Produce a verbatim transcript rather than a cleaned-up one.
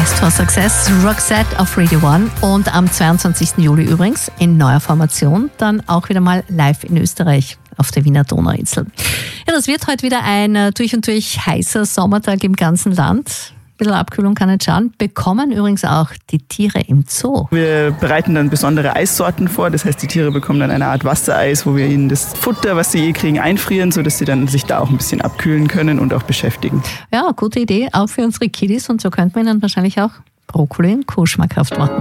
Quest for Success, Roxette auf Radio One und am zweiundzwanzigsten Juli übrigens in neuer Formation, dann auch wieder mal live in Österreich auf der Wiener Donauinsel. Ja, das wird heute wieder ein durch und durch heißer Sommertag im ganzen Land. Ein bisschen Abkühlung kann nicht schaden. Bekommen übrigens auch die Tiere im Zoo. Wir bereiten dann besondere Eissorten vor. Das heißt, die Tiere bekommen dann eine Art Wassereis, wo wir ihnen das Futter, was sie eh kriegen, einfrieren, sodass sie dann sich da auch ein bisschen abkühlen können und auch beschäftigen. Ja, gute Idee, auch für unsere Kiddies. Und so könnte man ihnen wahrscheinlich auch Brokkoli und Co. schmackhaft machen.